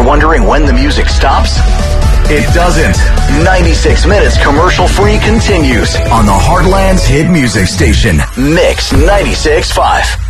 wondering when the music stops? It doesn't. 96 minutes commercial-free continues on the Heartland's hit music station, Mix 96.5.